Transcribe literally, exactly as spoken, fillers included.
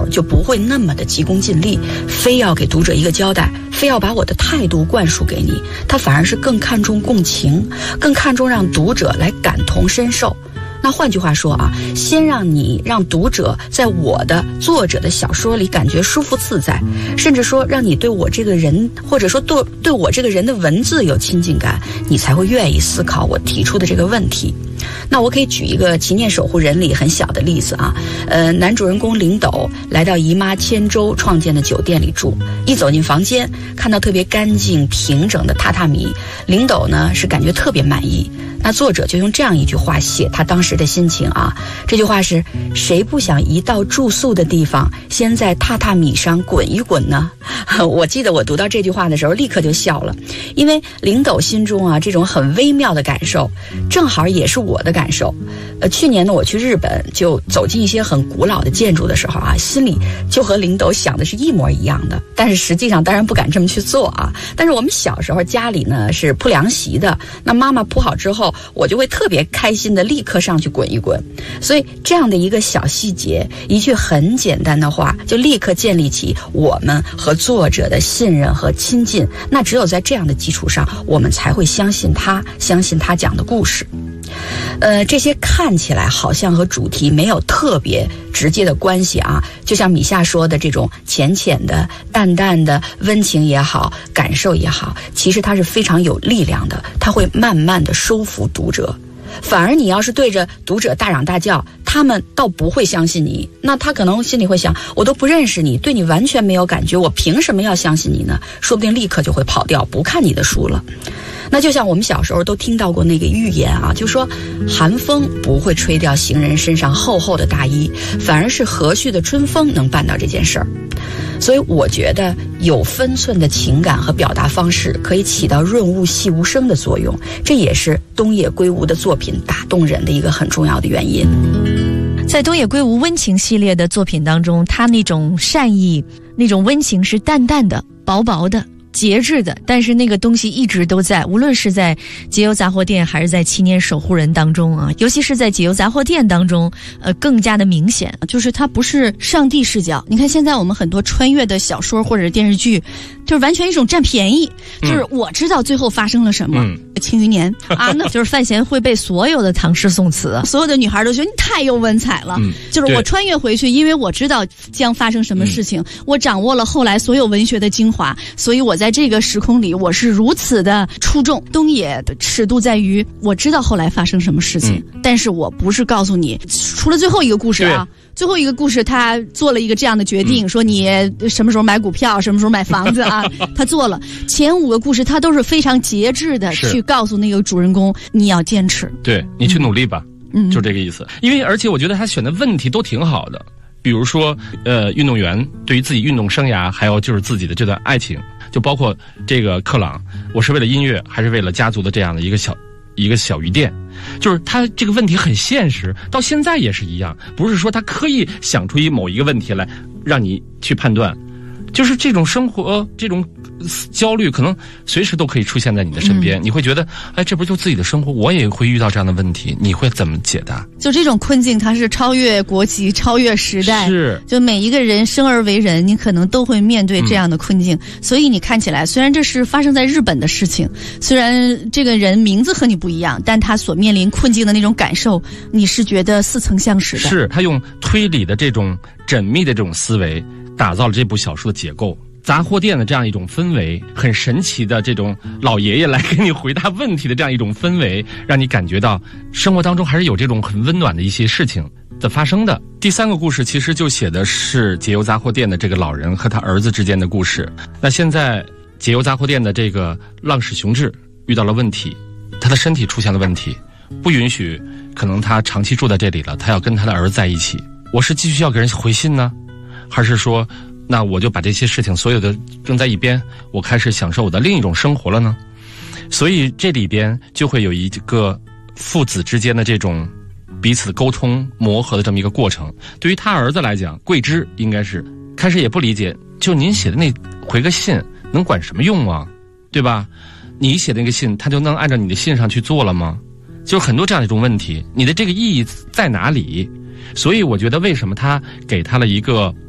候就不会那么的急功近利，非要给读者一个交代，非要把我的态度灌输给你，他反而是更看重共情，更看重让读者来感同身受。那换句话说啊，先让你让读者在我的作者的小说里感觉舒服自在，甚至说让你对我这个人，或者说对对我这个人的文字有亲近感，你才会愿意思考我提出的这个问题。那我可以举一个《祈念守护人》里很小的例子啊，呃，男主人公林斗来到姨妈千舟创建的酒店里住，一走进房间，看到特别干净平整的榻榻米，林斗呢是感觉特别满意。那作者就用这样一句话写他当时的心情啊，这句话是：谁不想一到住宿的地方，先在榻榻米上滚一滚呢？我记得我读到这句话的时候，立刻就笑了，因为林斗心中啊这种很微妙的感受，正好也是我的感受。呃，去年呢，我去日本，就走进一些很古老的建筑的时候啊，心里就和林斗想的是一模一样的。但是实际上，当然不敢这么去做啊。但是我们小时候家里呢是铺凉席的，那妈妈铺好之后，我就会特别开心的立刻上去滚一滚。所以这样的一个小细节，一句很简单的话，就立刻建立起我们和作者的信任和亲近。那只有在这样的基础上，我们才会相信他，相信他讲的故事。呃，这些看起来好像和主题没有特别直接的关系啊，就像米夏说的这种浅浅的、淡淡的温情也好，感受也好，其实它是非常有力量的，它会慢慢的收服读者。反而你要是对着读者大嚷大叫，他们倒不会相信你，那他可能心里会想，我都不认识你，对你完全没有感觉，我凭什么要相信你呢？说不定立刻就会跑掉，不看你的书了。那就像我们小时候都听到过那个寓言啊，就说寒风不会吹掉行人身上厚厚的大衣，反而是和煦的春风能办到这件事儿。所以我觉得有分寸的情感和表达方式可以起到润物细无声的作用，这也是东野圭吾的作品打动人的一个很重要的原因。 在东野圭吾温情系列的作品当中，他那种善意，那种温情是淡淡的、薄薄的、节制的，但是那个东西一直都在，无论是在解忧杂货店还是在七年守护人当中啊，尤其是在解忧杂货店当中，呃，更加的明显， 就是它不是上帝视角。你看现在我们很多穿越的小说或者电视剧，就是完全一种占便宜， 嗯、 就是我知道最后发生了什么。嗯庆余年啊，那就是范闲会背所有的唐诗宋词，所有的女孩都觉得你太有文采了。嗯、就是我穿越回去，因为我知道将发生什么事情，嗯、我掌握了后来所有文学的精华，所以我在这个时空里我是如此的出众。东野的尺度在于，我知道后来发生什么事情，嗯、但是我不是告诉你，除了最后一个故事啊。最后一个故事，他做了一个这样的决定，嗯、说你什么时候买股票，什么时候买房子啊？他做了。前五个故事，他都是非常节制的去告诉那个主人公，你要坚持， 对你去努力吧，嗯，就这个意思。因为而且我觉得他选的问题都挺好的，比如说呃，运动员对于自己运动生涯，还有就是自己的这段爱情，就包括这个克朗，我是为了音乐，还是为了家族的这样的一个小。一个小鱼店，就是他这个问题很现实，到现在也是一样，不是说他刻意想出一某一个问题来让你去判断，就是这种生活这种焦虑可能随时都可以出现在你的身边，嗯、你会觉得哎，这不就自己的生活，我也会遇到这样的问题，你会怎么解答？ 就这种困境它是超越国籍，超越时代， 是就每一个人生而为人，你可能都会面对这样的困境，嗯、所以你看起来虽然这是发生在日本的事情，虽然这个人名字和你不一样，但他所面临困境的那种感受，你是觉得似曾相识的。 是他用推理的这种缜密的这种思维打造了这部小说的结构，杂货店的这样一种氛围，很神奇的这种老爷爷来给你回答问题的这样一种氛围，让你感觉到生活当中还是有这种很温暖的一些事情的发生的。第三个故事其实就写的是解忧杂货店的这个老人和他儿子之间的故事。那现在解忧杂货店的这个浪矢雄志遇到了问题，他的身体出现了问题，不允许可能他长期住在这里了，他要跟他的儿子在一起。我是继续要给人回信呢，还是说那我就把这些事情所有的扔在一边，我开始享受我的另一种生活了呢？所以这里边就会有一个父子之间的这种彼此沟通磨合的这么一个过程。对于他儿子来讲，桂枝应该是开始也不理解，就您写的那回个信能管什么用啊，对吧？你写的那个信他就能按照你的信上去做了吗？就是很多这样的一种问题，你的这个意义在哪里？所以我觉得为什么他给他了一个